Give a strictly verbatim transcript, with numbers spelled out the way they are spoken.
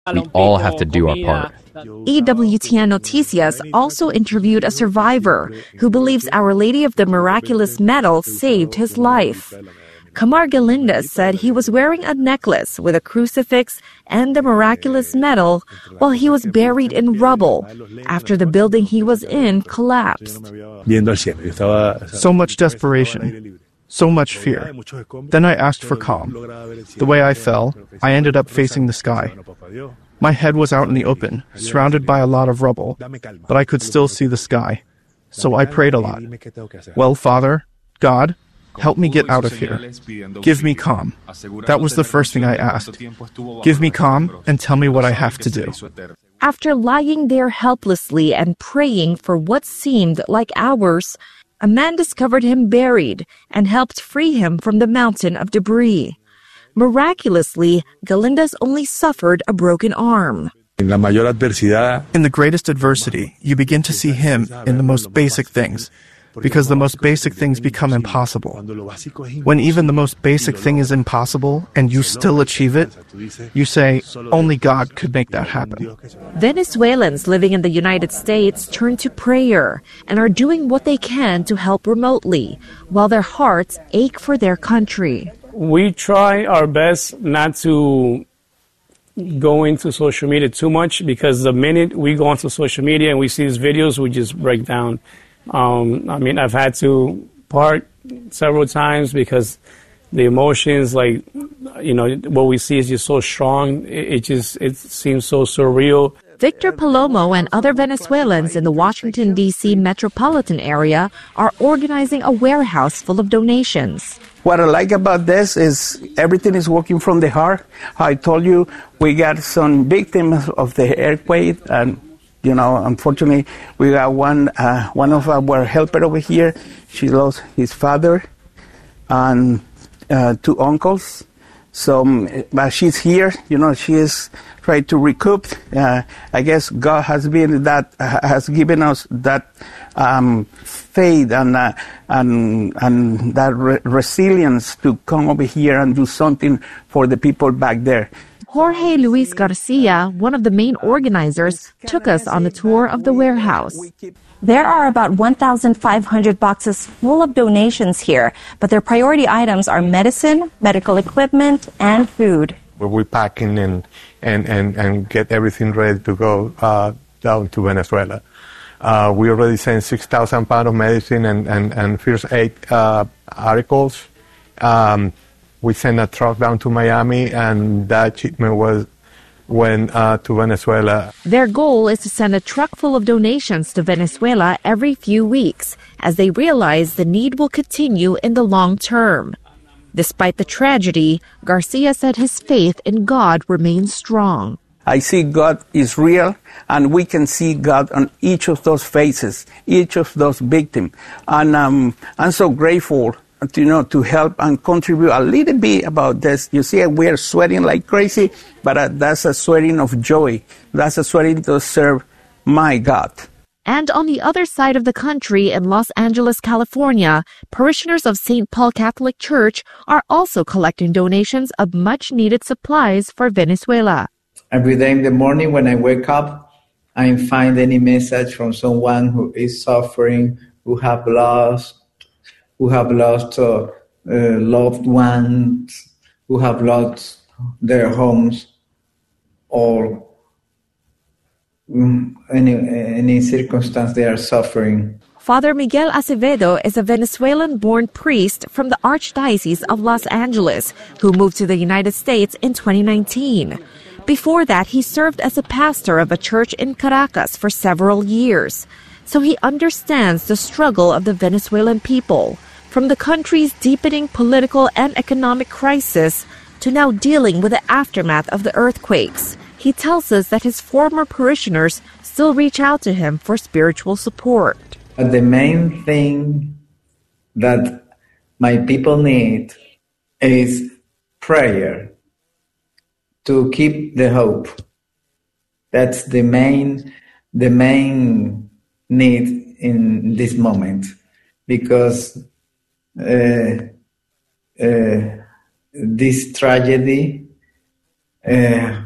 We all have to do our part. E W T N Noticias also interviewed a survivor who believes Our Lady of the Miraculous Medal saved his life. Camar Galindez said he was wearing a necklace with a crucifix and the miraculous medal while he was buried in rubble after the building he was in collapsed. So much desperation, so much fear. Then I asked for calm. The way I fell, I ended up facing the sky. My head was out in the open, surrounded by a lot of rubble, but I could still see the sky. So I prayed a lot. Well, Father, God, help me get out of here. Give me calm. That was the first thing I asked. Give me calm and tell me what I have to do. After lying there helplessly and praying for what seemed like hours, a man discovered him buried and helped free him from the mountain of debris. Miraculously, Galindez only suffered a broken arm. In the greatest adversity, you begin to see Him in the most basic things, because the most basic things become impossible. When even the most basic thing is impossible and you still achieve it, you say, only God could make that happen. Venezuelans living in the United States turn to prayer and are doing what they can to help remotely, while their hearts ache for their country. We try our best not to go into social media too much, because the minute we go onto social media and we see these videos, we just break down. Um, I mean, I've had to park several times because the emotions, like, you know, what we see is just so strong. It, it just, it seems so surreal. Victor Palomo and other Venezuelans in the Washington, D C metropolitan area are organizing a warehouse full of donations. What I like about this is everything is working from the heart. I told you we got some victims of the earthquake, and you know, unfortunately, we got one uh, one of our helper over here. She lost his father and uh, two uncles. So, but she's here. You know, she is trying to recoup. Uh, I guess God has been that has given us that um, faith and uh, and and that re- resilience to come over here and do something for the people back there. Jorge Luis Garcia, one of the main organizers, took us on a tour of the warehouse. There are about one thousand five hundred boxes full of donations here, but their priority items are medicine, medical equipment, and food. We're packing and, and, and, and get everything ready to go uh, down to Venezuela. Uh, we already sent six thousand pounds of medicine and, and, and first aid uh, articles. Um, we sent a truck down to Miami, and that shipment was went uh, to Venezuela. Their goal is to send a truck full of donations to Venezuela every few weeks, as they realize the need will continue in the long term. Despite the tragedy, Garcia said his faith in God remains strong. I see God is real, and we can see God on each of those faces, each of those victims. And um, I'm so grateful, you know, to help and contribute a little bit about this. You see, we are sweating like crazy, but uh, that's a sweating of joy. That's a sweating to serve my God. And on the other side of the country in Los Angeles, California, parishioners of Saint Paul Catholic Church are also collecting donations of much-needed supplies for Venezuela. Every day in the morning when I wake up, I find any message from someone who is suffering, who have lost, who have lost uh, uh, loved ones, who have lost their homes, or um, any any circumstance they are suffering. Father Miguel Acevedo is a Venezuelan-born priest from the Archdiocese of Los Angeles who moved to the United States in twenty nineteen. Before that, he served as a pastor of a church in Caracas for several years. So he understands the struggle of the Venezuelan people, from the country's deepening political and economic crisis to now dealing with the aftermath of the earthquakes. He tells us that his former parishioners still reach out to him for spiritual support. The main thing that my people need is prayer to keep the hope. That's the main, the main need in this moment, because uh, uh, this tragedy uh,